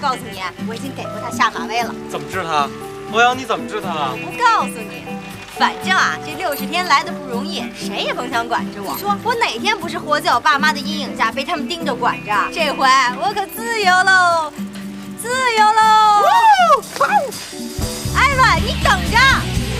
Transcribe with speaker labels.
Speaker 1: 告诉你，我已经给过他下马威了。
Speaker 2: 怎么治他？欧阳，你怎么治他啊？
Speaker 1: 不告诉你。反正啊，这60天来的不容易，谁也甭想管着我。你说我哪天不是活在我爸妈的阴影下，被他们盯着管着？这回我可自由喽，